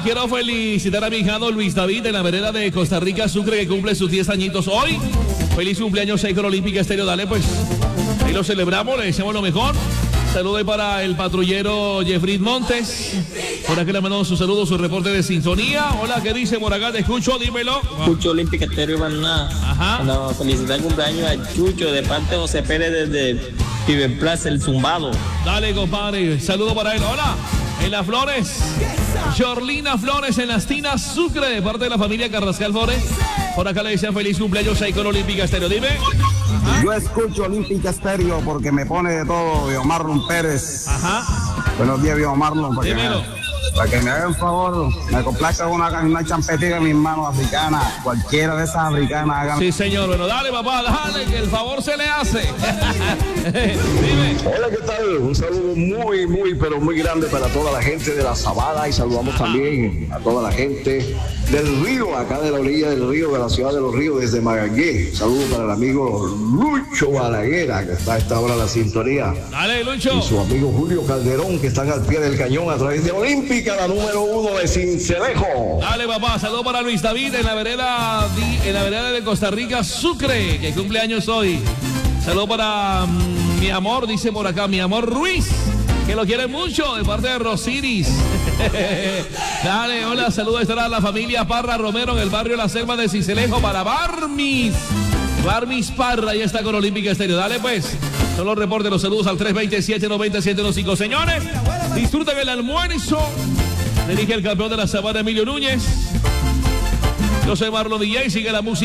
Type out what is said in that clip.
quiero felicitar a mi hijado Luis David en la vereda de Costa Rica, Sucre, que cumple sus 10 añitos hoy. Feliz cumpleaños, Seicor Olímpica Estéreo. Dale, pues, ahí lo celebramos, le deseamos lo mejor. Saludos para el patrullero Jeffrey Montes. Por aquí le mandamos su saludo, su reporte de sintonía. Hola, ¿qué dice por acá? Te escucho, dímelo. Escucho Olímpica Estéreo, Maná. Ajá. No, felicitar el cumpleaños a Chucho de parte de José Pérez desde Pibe Plaza, el Zumbado. Dale, compadre. Saludo para él. Hola. En Las Flores, Jorlina Flores en Las Tinas, Sucre, de parte de la familia Carrascal Flores. Por acá le decían feliz cumpleaños a Icon Olímpica Estéreo. Dime. Ajá. Yo escucho Olímpica Estéreo porque me pone de todo Biomarlon Pérez. Ajá. Buenos días, Biomarlon. Para que me haga un favor, me complazca una champetita de mis manos africanas. Cualquiera de esas africanas hagan. Sí, señor. Bueno, dale, papá, dale, que el favor se le hace. Dime. Hola, ¿qué tal? Un saludo muy, pero muy grande para toda la gente de la Sabana y saludamos también a toda la gente del río, acá de la orilla del río, de la ciudad de Los Ríos, desde Magallanes. Saludos para el amigo Lucho Balaguer, que está a esta hora en la sintonía. Dale, Lucho. Y su amigo Julio Calderón, que están al pie del cañón a través de Olímpica, la número 1 de Cincelejo. Dale, papá, saludos para Luis David en la vereda de Costa Rica, Sucre, que cumple años hoy. Saludos para mi amor, dice por acá, mi amor Ruiz, que lo quiere mucho, de parte de Rosiris. Dale, hola, saludos a la familia Parra Romero en el barrio La Selva de Cincelejo para Barmis Parra, ya está con Olímpica Estéreo. Dale, pues, son los reportes, los saludos al 327-90-715. Señores, disfruten el almuerzo. Dirige el campeón de la Sabana, Emilio Núñez. Yo soy Marlon DJ, sigue la música.